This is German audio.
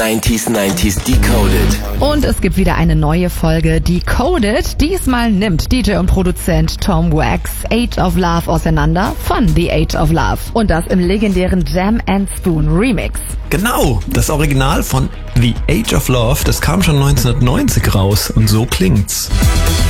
90s Decoded. Und es gibt wieder eine neue Folge Decoded. Diesmal nimmt DJ und Produzent Tom Wax Age of Love auseinander von The Age of Love. Und das im legendären Jam and Spoon Remix. Genau, das Original von The Age of Love, das kam schon 1990 raus und so klingt's.